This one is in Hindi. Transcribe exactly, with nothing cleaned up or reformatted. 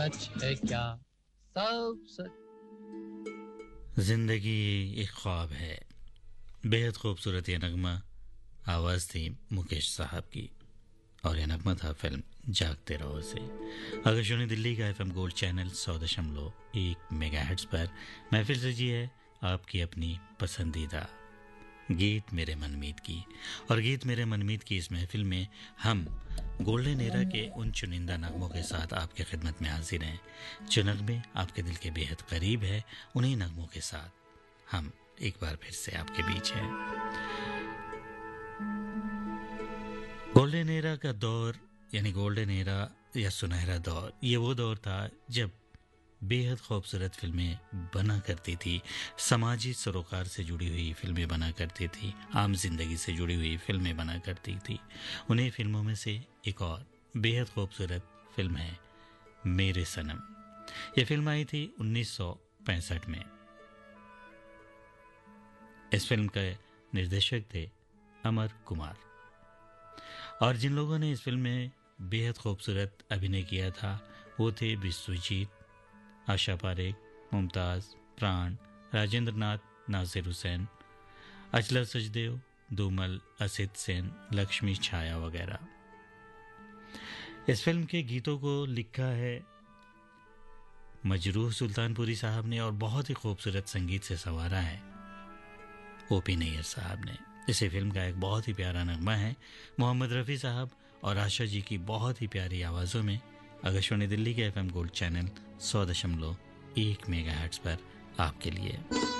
सच है क्या सब सच। जिंदगी एक ख्वाब है। बेहद खूबसूरत ये नगमा आवाज़ थी मुकेश साहब की और यह नगमा था फिल्म जागते रहो से। आकाशवाणी दिल्ली का एफएम गोल्ड चैनल सौ दशमलव एक मेगाहर्ट्ज़ पर महफिल सजी है आपकी अपनी पसंदीदा गीत मेरे मनमीत की। और गीत मेरे मनमीत की इस महफिल में हम गोल्डन एरा के उन चुनिंदा नगमों के साथ आपकी खिदमत में हाजिर हैं जो नगमे आपके दिल के बेहद करीब है। उन्हीं नगमों के साथ हम एक बार फिर से आपके बीच हैं। गोल्डन एरा का दौर यानी गोल्डन एरा या सुनहरा दौर, ये वो दौर था जब बेहद खूबसूरत फिल्में बना करती थी, समाजी सरोकार से जुड़ी हुई फिल्में बना करती थी, आम जिंदगी से जुड़ी हुई फिल्में बना करती थी। उन्हीं फिल्मों में से एक और बेहद खूबसूरत फिल्म है मेरे सनम। ये फिल्म आई थी उन्नीस सौ पैंसठ में। इस फिल्म के निर्देशक थे अमर कुमार और जिन लोगों ने इस फिल्म में बेहद खूबसूरत अभिनय किया था वो थे विश्वजीत, आशा पारेख, मुमताज़, प्राण, राजेंद्र नाथ, नासिर हुसैन, अचला सचदेव, धूमल, असित सेन, लक्ष्मी छाया वगैरह। इस फिल्म के गीतों को लिखा है मजरूह सुल्तानपुरी साहब ने और बहुत ही खूबसूरत संगीत से संवारा है ओपी नैयर साहब ने। इसी फिल्म का एक बहुत ही प्यारा नगमा है मोहम्मद रफ़ी साहब और आशा जी की बहुत ही प्यारी आवाज़ों में आकाशवाणी दिल्ली के एफएम गोल्ड चैनल सौ दशमलव एक मेगाहर्ट्ज़ पर आपके लिए।